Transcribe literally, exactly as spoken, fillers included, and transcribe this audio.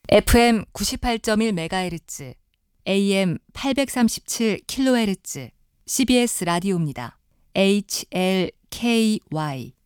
에프엠 구십팔 점 일 메가헤르츠, 에이엠 팔백삼십칠 킬로헤르츠, 씨비에스 라디오입니다. 에이치엘케이와이